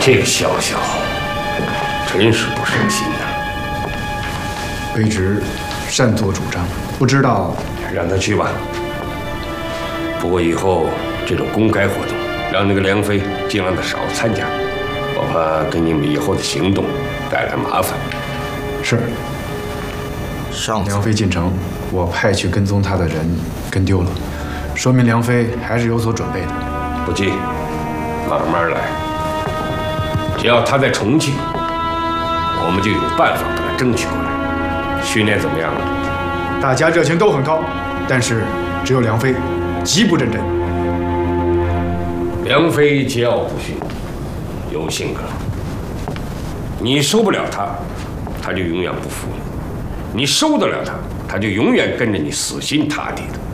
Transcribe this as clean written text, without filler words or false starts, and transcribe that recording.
这个笑笑真是不省心呐。 卑职擅作主张，不知道。 让他去吧。不过以后这种公开活动，让那个梁飞尽量的少参加，我怕给你们以后的行动带来麻烦。 是。梁飞进城，我派去跟踪他的人跟丢了，说明梁飞还是有所准备的。 不急，慢慢来。只要他在重庆，我们就有办法把他争取过来。训练怎么样了？ 大家热情都很高，但是只有梁飞极不认真。 梁飞桀骜不驯，有性格。你收不了他，他就永远不服你；你收得了他，他就永远跟着你死心塌地的。